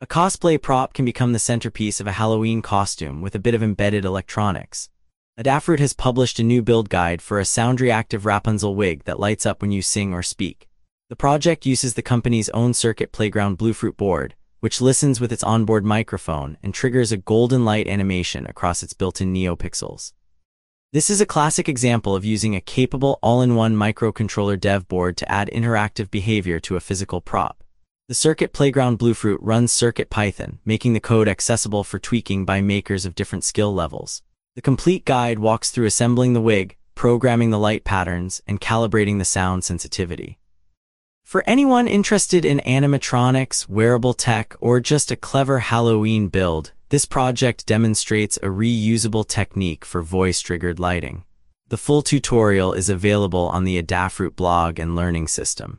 A cosplay prop can become the centerpiece of a Halloween costume with a bit of embedded electronics. Adafruit has published a new build guide for a sound-reactive Rapunzel wig that lights up when you sing or speak. The project uses the company's own Circuit Playground Bluefruit board, which listens with its onboard microphone and triggers a golden light animation across its built-in NeoPixels. This is a classic example of using a capable all-in-one microcontroller dev board to add interactive behavior to a physical prop. The Circuit Playground Bluefruit runs CircuitPython, making the code accessible for tweaking by makers of different skill levels. The complete guide walks through assembling the wig, programming the light patterns, and calibrating the sound sensitivity. For anyone interested in animatronics, wearable tech, or just a clever Halloween build, this project demonstrates a reusable technique for voice-triggered lighting. The full tutorial is available on the Adafruit blog and learning system.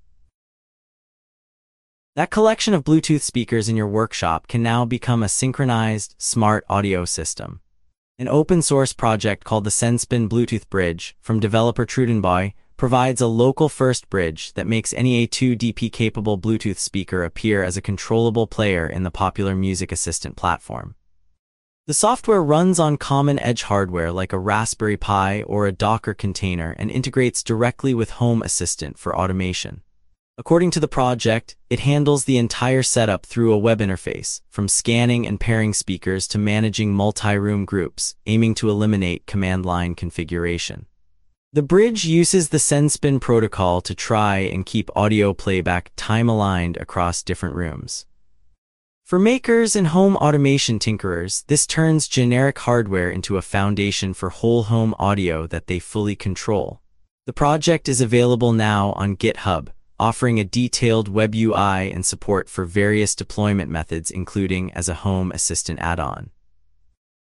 That collection of Bluetooth speakers in your workshop can now become a synchronized, smart audio system. An open-source project called the Sendspin Bluetooth Bridge from developer Trudenboy provides a local-first bridge that makes any A2DP-capable Bluetooth speaker appear as a controllable player in the popular Music Assistant platform. The software runs on common edge hardware like a Raspberry Pi or a Docker container and integrates directly with Home Assistant for automation. According to the project, it handles the entire setup through a web interface, from scanning and pairing speakers to managing multi-room groups, aiming to eliminate command line configuration. The bridge uses the Sendspin protocol to try and keep audio playback time-aligned across different rooms. For makers and home automation tinkerers, this turns generic hardware into a foundation for whole home audio that they fully control. The project is available now on GitHub, offering a detailed web UI and support for various deployment methods, including as a Home Assistant add-on.